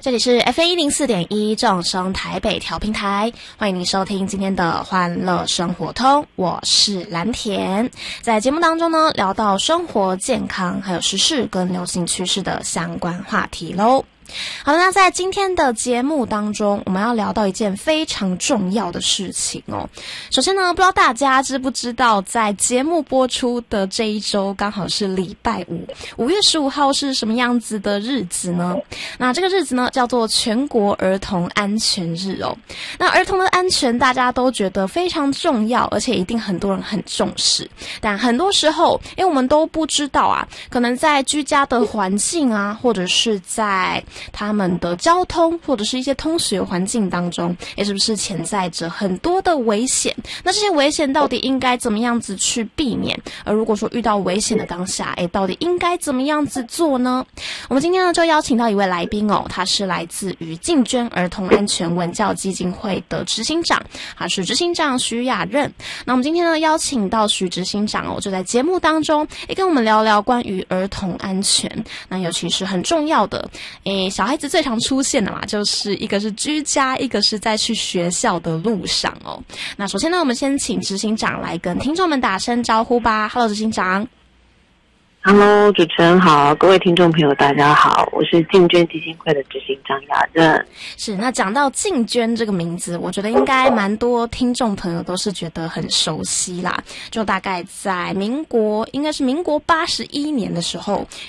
这里是 FM104.1 正声台北调频台，欢迎您收听今天的欢乐生活通，我是蓝田。在节目当中呢，聊到生活健康还有时事跟流行趋势的相关话题咯。好的，那在今天的节目当中，我们要聊到一件非常重要的事情哦。首先呢，不知道大家知不知道，在节目播出的这一周刚好是礼拜五，5月15号是什么样子的日子呢？那这个日子呢，叫做全国儿童安全日哦。那儿童的安全大家都觉得非常重要，而且一定很多人很重视。但很多时候，因为我们都不知道啊，可能在居家的环境啊，或者是在他们的交通或者是一些通学环境当中，也是不是潜在着很多的危险？那这些危险到底应该怎么样子去避免？而如果说遇到危险的当下，到底应该怎么样子做呢？我们今天呢就邀请到一位来宾哦，他是来自于进捐儿童安全文教基金会的执行长，他是执行长徐雅任。那我们今天呢邀请到徐执行长哦，就在节目当中也跟我们聊聊关于儿童安全，那尤其是很重要的小孩子最常出现的嘛，就是一个是居家，一个是在去学校的路上哦。那首先呢，我们先请执行长来跟听众们打声招呼吧。Hello， 执行长。 Hello， 主持人好，各位听众朋友大家好，我是进捐基金会的执行长雅任。 是，那讲到进捐这个名字，我觉得应该蛮多听众朋友都是觉得很熟悉啦。就大概在应该是民国81年的时候，